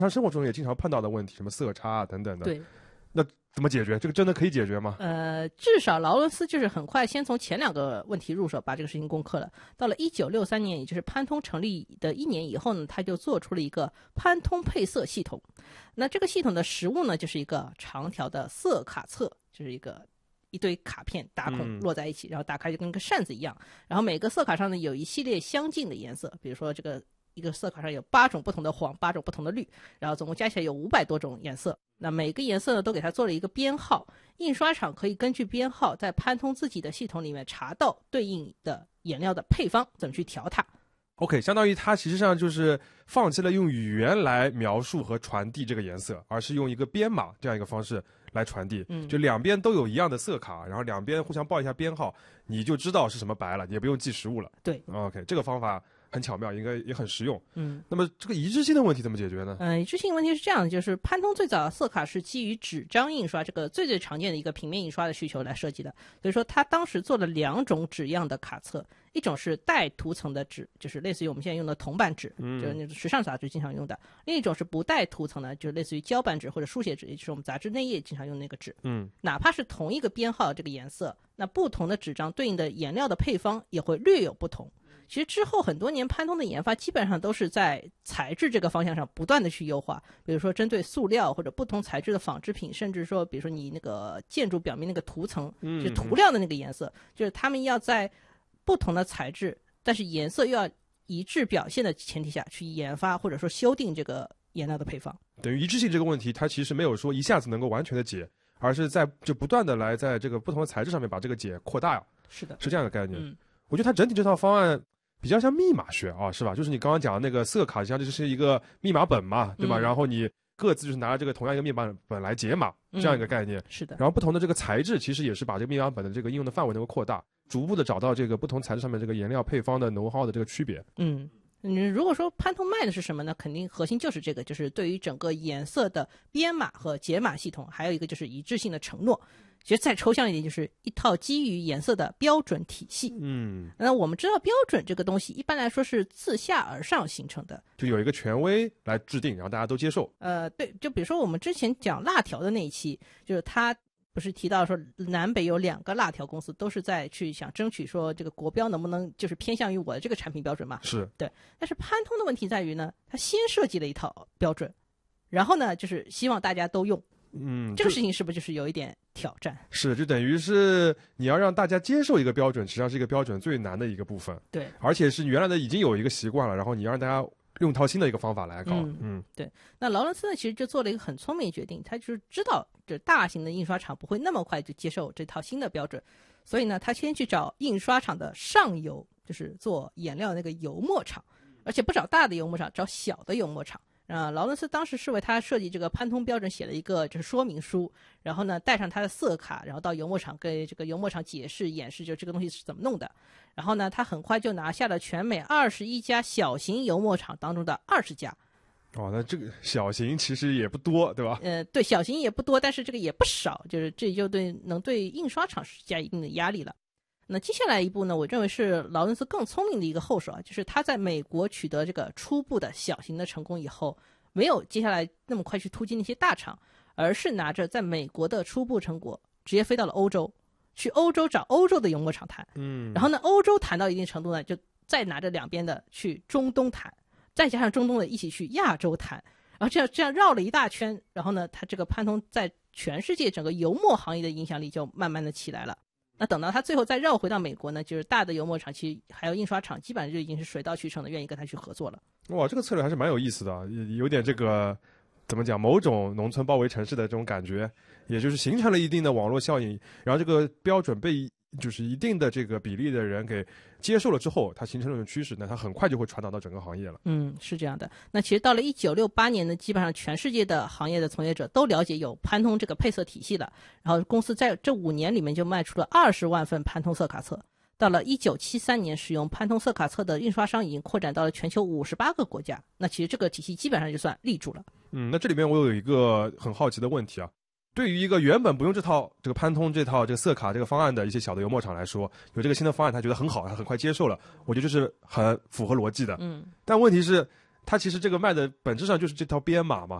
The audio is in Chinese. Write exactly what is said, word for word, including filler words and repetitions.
常生活中也经常碰到的问题，什么色差啊等等的。 对， 那怎么解决？这个真的可以解决吗？ 呃，至少劳伦斯就是很快先从前两个问题入手，把这个事情攻克了。到了一九六三年，也就是潘通成立的一年以后呢，他就做出了一个潘通配色系统。那这个系统的实物呢，就是一个长条的色卡册，就是一个一堆卡片打孔落在一起，嗯、然后打开就跟个扇子一样。然后每个色卡上呢有一系列相近的颜色，比如说这个一个色卡上有八种不同的黄，八种不同的绿，然后总共加起来有五百多种颜色。那每个颜色呢都给它做了一个编号，印刷厂可以根据编号在潘通自己的系统里面查到对应的颜料的配方，怎么去调它。 OK， 相当于它实际上就是放弃了用语言来描述和传递这个颜色，而是用一个编码这样一个方式来传递。嗯，就两边都有一样的色卡，然后两边互相报一下编号，你就知道是什么白了，你也不用记实物了。 对 ，OK， 这个方法很巧妙，应该也很实用。 嗯， 那么这个一致性的问题怎么解决呢？ 嗯、呃，一致性问题是这样的，就是潘通最早的色卡是基于纸张印刷这个最最常见的一个平面印刷的需求来设计的，所以说他当时做了两种纸样的卡册，一种是带涂层的纸，就是类似于我们现在用的铜版纸，嗯、就是那种时尚杂志经常用的；另一种是不带涂层的，就是类似于胶板纸或者书写纸，也就是我们杂志内页经常用那个纸。嗯，哪怕是同一个编号这个颜色，那不同的纸张对应的颜料的配方也会略有不同。其实之后很多年潘通的研发基本上都是在材质这个方向上不断的去优化，比如说针对塑料或者不同材质的纺织品，甚至说比如说你那个建筑表面那个涂层，就是涂料的那个颜色，就是他们要在不同的材质但是颜色又要一致表现的前提下去研发或者说修订这个颜料的配方。 等于一致性这个问题它其实没有说一下子能够完全的解，而是在就不断的来在这个不同的材质上面把这个解扩大。 是的， 是这样的概念。 嗯， 我觉得它整体这套方案比较像密码学啊，是吧？就是你刚刚讲的那个色卡，实际上就是一个密码本嘛，对吧？嗯、然后你各自就是拿着这个同样一个密码本来解码，这样一个概念。 嗯、是的。 然后不同的这个材质，其实也是把这个密码本的这个应用的范围能够扩大，逐步的找到这个不同材质上面这个颜料配方的能耗的这个区别。 嗯。嗯，如果说潘通卖的是什么呢？肯定核心就是这个，就是对于整个颜色的编码和解码系统，还有一个就是一致性的承诺。其实再抽象一点，就是一套基于颜色的标准体系。嗯，那我们知道标准这个东西一般来说是自下而上形成的， 就有一个权威来制定，然后大家都接受。 呃，对，就比如说我们之前讲辣条的那一期，就是它不是提到说南北有两个辣条公司都是在去想争取说这个国标能不能就是偏向于我的这个产品标准嘛？ 是对。但是潘通的问题在于呢，他先设计了一套标准，然后呢就是希望大家都用。嗯，这个事情是不是就是有一点挑战？ 是，就等于是你要让大家接受一个标准，实际上是一个标准最难的一个部分。 对， 而且是原来的已经有一个习惯了，然后你要让大家用套新的一个方法来搞。 嗯，嗯对。那劳伦斯呢，其实就做了一个很聪明的决定，他就是知道这大型的印刷厂不会那么快就接受这套新的标准，所以呢，他先去找印刷厂的上游，就是做颜料那个油墨厂，而且不找大的油墨厂，找小的油墨厂。啊，劳伦斯当时是为他设计这个潘通标准写了一个就是说明书，然后呢带上他的色卡，然后到油墨厂给这个油墨厂解释演示，就这个东西是怎么弄的。然后呢，他很快就拿下了全美二十一家小型油墨厂当中的二十家。 哦，那这个小型其实也不多，对吧？ 呃，对，小型也不多，但是这个也不少，就是这就对能对印刷厂施加一定的压力了。那接下来一步呢，我认为是劳伦斯更聪明的一个后手啊，就是他在美国取得这个初步的小型的成功以后，没有接下来那么快去突击那些大厂，而是拿着在美国的初步成果直接飞到了欧洲，去欧洲找欧洲的油墨厂谈。嗯，然后呢，欧洲谈到一定程度呢，就再拿着两边的去中东谈，再加上中东的一起去亚洲谈，然后这样这样绕了一大圈，然后呢，他这个潘通在全世界整个油墨行业的影响力就慢慢的起来了。那等到他最后再绕回到美国呢，就是大的油墨厂其实还有印刷厂基本上就已经是水到渠成的，愿意跟他去合作了。 哇，这个策略还是蛮有意思的，有点这个怎么讲，某种农村包围城市的这种感觉，也就是形成了一定的网络效应，然后这个标准被就是一定的这个比例的人给接受了之后，它形成了一种趋势，那它很快就会传导到整个行业了。 嗯，是这样的。那其实到了一九六八年呢，基本上全世界的行业的从业者都了解有潘通这个配色体系了，然后公司在这五年里面就卖出了二十万份潘通色卡册。到了一九七三年，使用潘通色卡册的印刷商已经扩展到了全球五十八个国家。那其实这个体系基本上就算立住了。 嗯，那这里面我有一个很好奇的问题啊。对于一个原本不用这套这个潘通这套这个色卡这个方案的一些小的油墨厂来说，有这个新的方案，他觉得很好，他很快接受了，我觉得这是很符合逻辑的。嗯，但问题是， 它其实这个卖的本质上就是这条编码嘛，